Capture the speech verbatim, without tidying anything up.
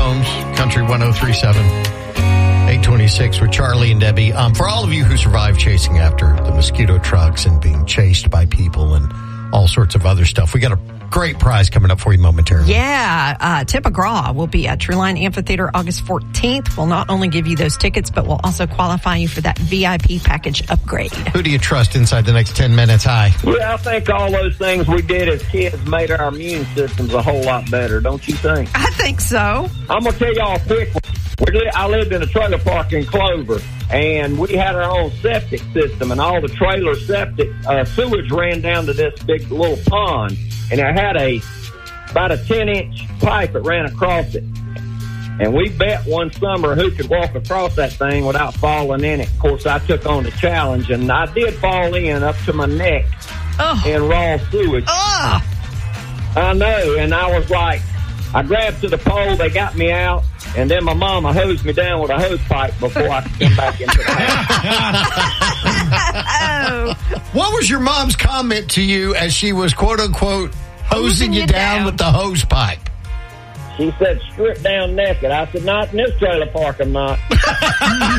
Holmes, Country one oh three point seven, eight twenty-six with Charlie and Debbie. Um, for all of you who survived chasing after the mosquito trucks and being chased by people and all sorts of other stuff, we got a great prize coming up for you momentarily. Yeah, uh, Tim McGraw will be at Trueline Amphitheater August fourteenth. We'll not only give you those tickets, but we'll also qualify you for that V I P package upgrade. Who do you trust inside the next ten minutes? Hi. Yeah, I think all those things we did as kids made our immune systems a whole lot better, don't you think? I think so. I'm going to tell y'all a quick one. We li- I lived in a trailer park in Clover, and we had our own septic system, and all the trailer septic uh, sewage ran down to this big little pond, and it had a about a ten-inch pipe that ran across it. And we bet one summer who could walk across that thing without falling in it. Of course, I took on the challenge, and I did fall in up to my neck oh. in raw sewage. Oh. I know, and I was like, I grabbed to the pole, they got me out, and then my mama hosed me down with a hose pipe before I could come back into the house. oh. What was your mom's comment to you as she was, quote-unquote, hosing you down, down with the hose pipe? She said, strip down naked. I said, not in this trailer park, I'm not.